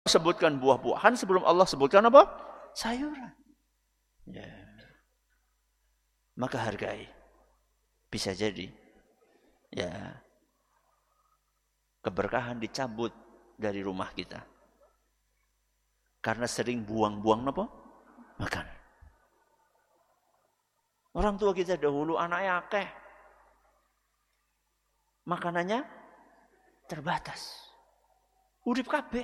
sebutkan buah-buahan sebelum Allah sebutkan apa? Sayuran. Ya. Maka hargai. Bisa jadi ya keberkahan dicabut dari rumah kita. Karena sering buang-buang apa? Makan. Orang tua kita dahulu anaknya akeh. Makanannya terbatas. Urip kabeh.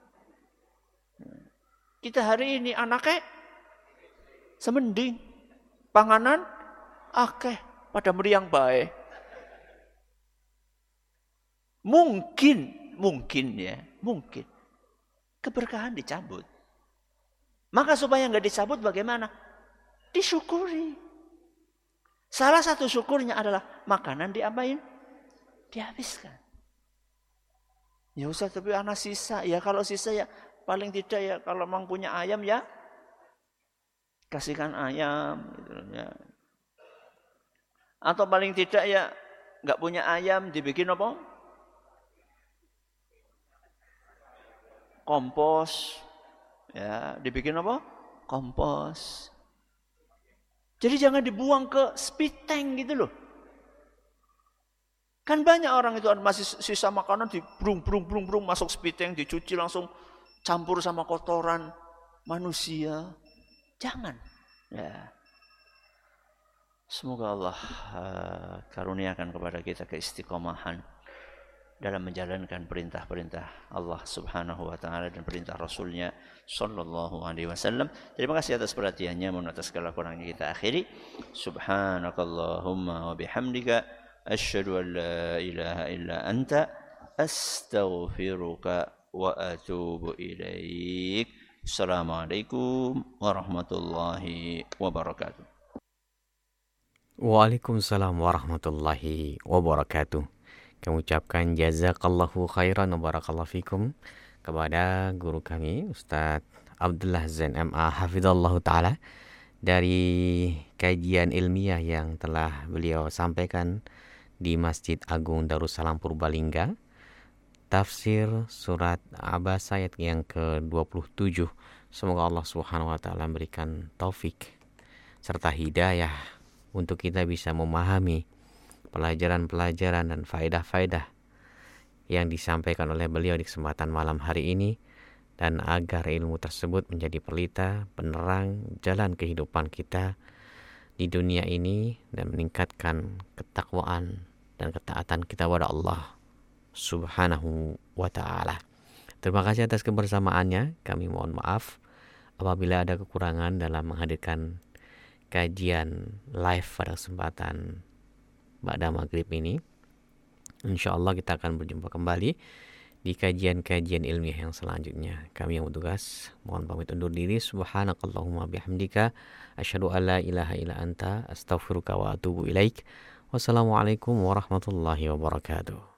Kita hari ini anaknya semending. Panganan akeh pada meriang bae. Mungkin keberkahan dicabut. Maka supaya enggak dicabut bagaimana? Disyukuri. Salah satu syukurnya adalah makanan diapain? Dihabiskan. Ya Ustaz, tapi anak sisa. Ya kalau sisa ya paling tidak ya kalau memang punya ayam ya kasihkan ayam gitu ya. Atau paling tidak ya enggak punya ayam dibikin apa? Kompos. Ya, dibikin apa? Kompos. Jadi jangan dibuang ke spit tank gitu loh. Kan banyak orang itu masih sisa makanan dibrung masuk spit tank, dicuci langsung campur sama kotoran manusia. Jangan. Ya. Semoga Allah karuniakan kepada kita keistiqomahan dalam menjalankan perintah-perintah Allah Subhanahu wa taala dan perintah Rasulnya sallallahu alaihi wasallam. Terima kasih atas perhatiannya, mohon atas segala kurangnya kita akhiri. Subhanakallahumma wa bihamdika asyhadu an la ilaha illa anta astaghfiruka wa atubu ilaik. Assalamualaikum warahmatullahi wabarakatuh. Waalaikumsalam warahmatullahi wabarakatuh. Kami ucapkan jazakallahu khairan wa barakallahu fikum kepada guru kami Ustadz Abdullah Zain MA hafizallahu taala dari kajian ilmiah yang telah beliau sampaikan di Masjid Agung Darussalam Purbalingga, tafsir surat Abasa ayat yang ke-27. Semoga Allah Subhanahu wa taala memberikan taufik serta hidayah untuk kita bisa memahami pelajaran-pelajaran dan faedah-faedah yang disampaikan oleh beliau di kesempatan malam hari ini, dan agar ilmu tersebut menjadi pelita, penerang jalan kehidupan kita di dunia ini dan meningkatkan ketakwaan dan ketaatan kita kepada Allah Subhanahu wa ta'ala. Terima kasih atas kebersamaannya. Kami mohon maaf apabila ada kekurangan dalam menghadirkan kajian live pada kesempatan ba'da maghrib ini. InsyaAllah kita akan berjumpa kembali di kajian-kajian ilmiah yang selanjutnya. Kami yang bertugas mohon pamit undur diri. Subhanakallahumma bihamdika asyhadu an la ilaha illa anta astaghfiruka wa atubu ilaik. Wassalamualaikum warahmatullahi wabarakatuh.